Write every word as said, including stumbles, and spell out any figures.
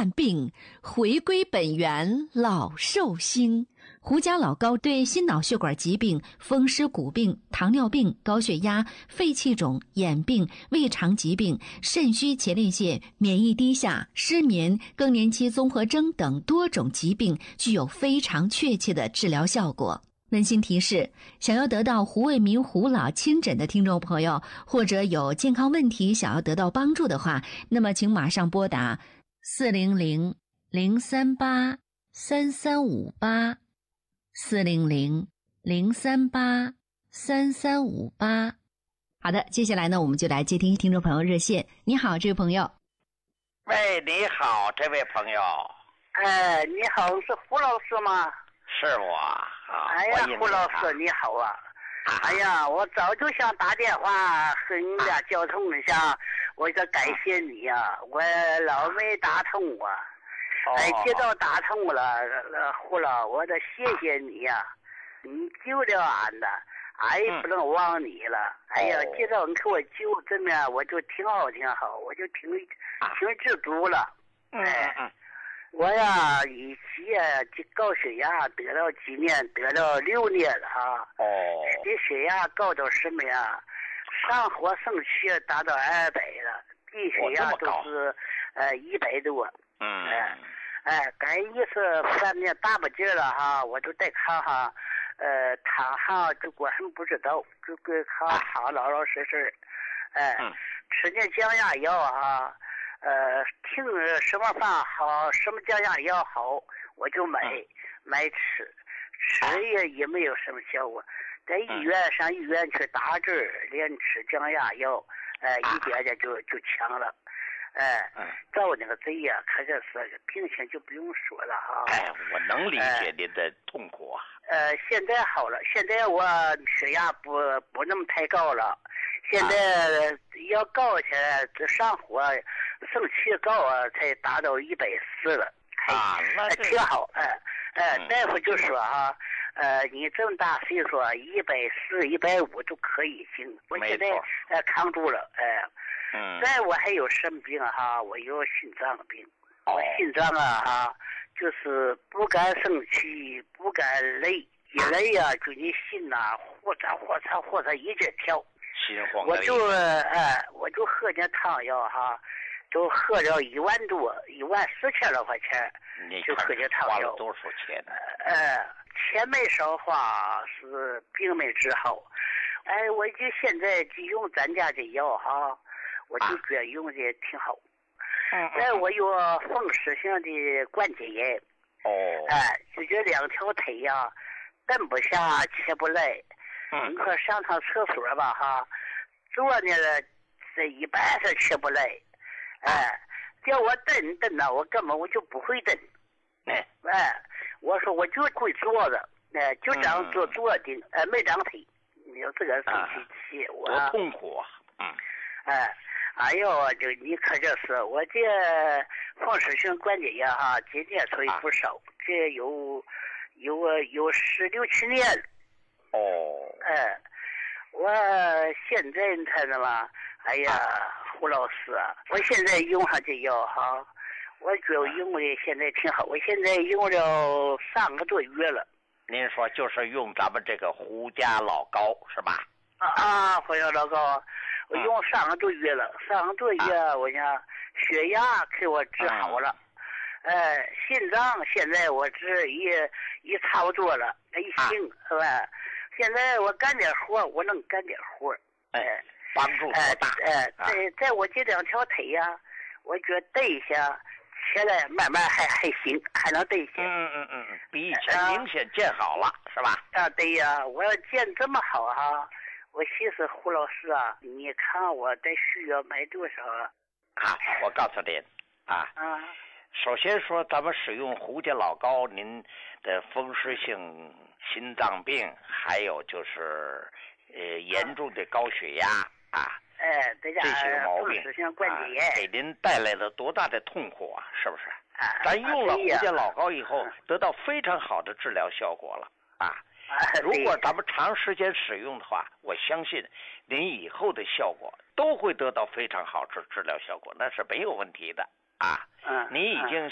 万病，回归本源老寿星。胡家老高对心脑血管疾病、风湿骨病、糖尿病、高血压、肺气肿、眼病、胃肠疾病、肾虚前列腺、免疫低下、失眠、更年期综合征等多种疾病具有非常确切的治疗效果。温馨提示：想要得到胡卫民胡老亲诊的听众朋友，或者有健康问题想要得到帮助的话，那么请马上拨打四零零零三八三三五八。四零零零三八三三五八。好的，接下来呢，我们就来接听听众朋友热线。你好，这位朋友。 喂，你好，这位朋友。 哎，你好，是胡老师吗？ 是我。啊、 哎呀，胡老师你好啊！啊哎呀，我早就想打电话和你俩交通一下，我就感谢你呀、啊，我老没打通啊。哎，接到打通了，胡老，我得谢谢你呀、啊！你救了俺的，俺也不能忘你了。嗯、哎呀，接到你给我救，真的我就挺好挺好，我就挺挺知足了。哎， 嗯、 我呀，以前这高血压得了几年，得了六年了哈。 哦。 这血压高到什么呀？上火上气达到二百了，低血压都是呃一百多。 嗯， 哎，哎，赶一是翻面大不劲了哈，我就再看哈，呃，躺上就我还不知道，就给看躺老老实实，哎， 嗯、 吃点降压药哈，呃，听什么饭好，什么降压药好，我就买、嗯、买吃，吃也也没有什么效果，在医院、嗯、上医院去打针，连吃降压药，呃，一点点就就强了。哎，照那个贼呀、啊，可这是病情就不用说了哈。 哎，我能理解您的痛苦啊。 呃，现在好了，现在我血压不不那么太高了，现在要高起来，这上火、生气高啊，才达到一百四了。 啊，那挺好。哎哎，大夫就说哈，呃，你这么大岁数，一百四、一百五都可以行。我现在呃扛住了，哎、呃。 嗯， 再我还有什么病哈？我有心脏病，我心脏啊哈，就是不敢生气，不敢累，一累呀、啊，就你心呐、啊，火嚓火嚓火嚓一直跳， 心慌。 我就哎，我就喝点汤药哈，都喝了一万多，一万四千多块钱，就喝点汤药。 花了多少钱呢？ 呃，钱没少花，是病没治好。哎，我就现在就用咱家的药哈。我就觉得用的挺好， 嗯， 哎，我有风湿性的关节炎， 哦， 哎，就这两条腿呀，蹬不下，起不来， 嗯， 你可上趟厕所吧哈，坐呢这一半是起不来，哎，叫我蹬蹬呢，我根本我就不会蹬， 哎， 哎，我说我就会坐着，哎，就这样坐坐的，哎，没长腿，你说这个生气气，我多痛苦啊，嗯， 哎。哎呦，就你可这是我这风湿性关节炎哈，今年所以不少，啊、这有有有十六七年了。 哦。 哎，我现在你看着吗？哎呀，啊、胡老师啊，我现在用上这药哈，我觉得用的现在挺好，我现在用了三个多月了。 您说就是用咱们这个胡家老高是吧？ 啊啊，胡家老高。我用三个多月了，三个多月，啊、我讲血压给我治好了，嗯、呃，心脏现在我治也也差不多了，还行、啊、是吧？现在我干点活，我能干点活， 哎，帮助多大？ 哎，在在我这两条腿呀、啊，我觉得蹬一下起来慢慢还还行，还能蹬一下。 嗯嗯嗯嗯，比以前明显见好了，啊、是吧？ 啊，对呀，我要见这么好哈。我寻思胡老师啊，你看我得需要买多少啊？ 啊，我告诉您啊， 啊， 首先说咱们使用胡家老高，您的风湿性心脏病，还有就是呃严重的高血压啊， 哎，这些个毛病， 风湿性关节炎、 啊，给您带来了多大的痛苦啊？是不是？ 啊， 咱用了胡家老高以后，啊、得到非常好的治疗效果了啊。如果咱们长时间使用的话，我相信您以后的效果都会得到非常好治治疗效果，那是没有问题的啊。 嗯， 你已经